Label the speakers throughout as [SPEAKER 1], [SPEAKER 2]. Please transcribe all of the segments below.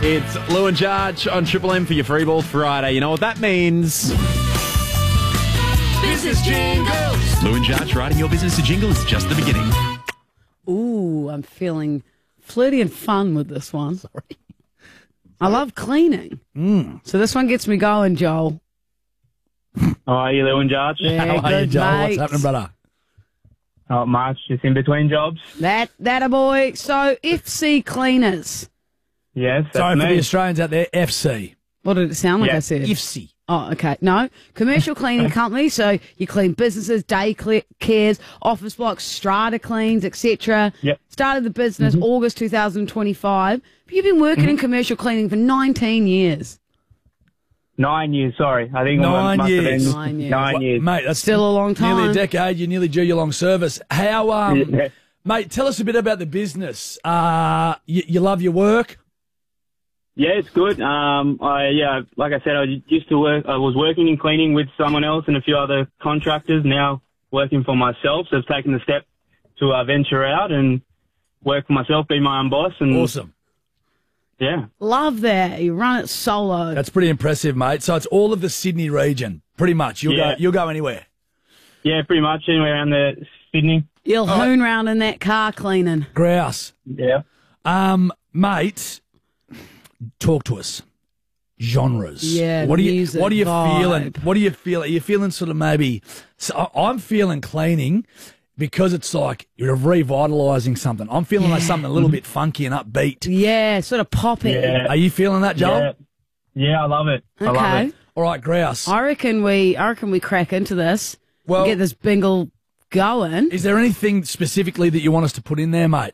[SPEAKER 1] It's Lou and Judge on Triple M for your Free Ball Friday. You know what that means?
[SPEAKER 2] Business Jingles.
[SPEAKER 1] Lou and Judge writing your business to jingle is just the beginning.
[SPEAKER 3] Ooh, I'm feeling flirty and fun with this one. Sorry. I love cleaning. So this one gets me going, Joel.
[SPEAKER 4] How are you, Lou and Judge?
[SPEAKER 3] Yeah,
[SPEAKER 5] How are you,
[SPEAKER 3] good,
[SPEAKER 5] Joel?
[SPEAKER 3] mate.
[SPEAKER 5] What's happening, brother?
[SPEAKER 4] Not much, just in between jobs.
[SPEAKER 3] That a boy. So FC Cleaners.
[SPEAKER 4] Yes, that's
[SPEAKER 5] Sorry for
[SPEAKER 4] me.
[SPEAKER 5] the Australians out there, FC.
[SPEAKER 3] What did it sound like
[SPEAKER 4] Yeah.
[SPEAKER 3] I said?
[SPEAKER 5] FC.
[SPEAKER 3] Oh, okay. No. Commercial cleaning company. So you clean businesses, day cares, office blocks, strata cleans, etc.
[SPEAKER 4] Yep.
[SPEAKER 3] Started the business August 2025. But you've been working in commercial cleaning for 19 years.
[SPEAKER 4] 9 years, sorry. I think it
[SPEAKER 5] 9
[SPEAKER 4] must have
[SPEAKER 5] years.
[SPEAKER 4] been
[SPEAKER 3] 9 years.
[SPEAKER 4] 9 years.
[SPEAKER 5] Mate, that's
[SPEAKER 3] Still a long time.
[SPEAKER 5] Nearly a decade. You nearly due your long service. How,
[SPEAKER 4] Yeah.
[SPEAKER 5] mate, tell us a bit about the business. You love your work?
[SPEAKER 4] Yeah, it's good. Like I said, I used to work. I was working in cleaning with someone else and a few other contractors. Now working for myself, so I've taken the step to venture out and work for myself, be my own boss. And
[SPEAKER 5] Awesome.
[SPEAKER 4] yeah,
[SPEAKER 3] Love that. You run it solo.
[SPEAKER 5] That's pretty impressive, mate. So it's all of the Sydney region, pretty much. You'll go anywhere.
[SPEAKER 4] yeah, pretty much anywhere around the Sydney.
[SPEAKER 3] You'll hoon round in that car cleaning.
[SPEAKER 5] Grouse.
[SPEAKER 4] Yeah.
[SPEAKER 5] Mate, talk to us. Genres.
[SPEAKER 3] Yeah,
[SPEAKER 5] What are you
[SPEAKER 3] music,
[SPEAKER 5] feeling?
[SPEAKER 3] vibe.
[SPEAKER 5] What do you feel? Are you feeling sort of maybe? So I'm feeling cleaning because it's like you're revitalising something. I'm feeling like something a little bit funky and upbeat.
[SPEAKER 3] Yeah, sort of poppy.
[SPEAKER 4] Yeah.
[SPEAKER 5] Are you feeling that, Joel?
[SPEAKER 4] Yeah. Yeah, I love it. I love
[SPEAKER 3] Okay.
[SPEAKER 4] it.
[SPEAKER 5] All right, Grouse.
[SPEAKER 3] I reckon we crack into this.
[SPEAKER 5] Well-
[SPEAKER 3] and get this bingle going.
[SPEAKER 5] Is there anything specifically that you want us to put in there, mate?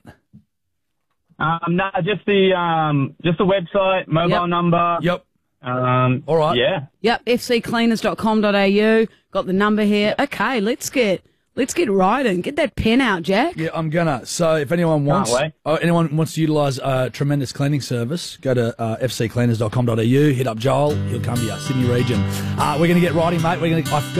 [SPEAKER 4] No, just the website, mobile
[SPEAKER 3] Yep.
[SPEAKER 4] number.
[SPEAKER 5] Yep.
[SPEAKER 4] All
[SPEAKER 5] right.
[SPEAKER 4] Yeah.
[SPEAKER 3] Yep, fccleaners.com.au. Got the number here. Okay, let's get riding. Get that pen out, Jack.
[SPEAKER 5] Yeah, I'm gonna. So if anyone wants,
[SPEAKER 4] wait.
[SPEAKER 5] anyone wants to utilise a tremendous cleaning service, go to fccleaners.com.au. Hit up Joel. He'll come to you, Sydney region. We're gonna get riding, mate. I've got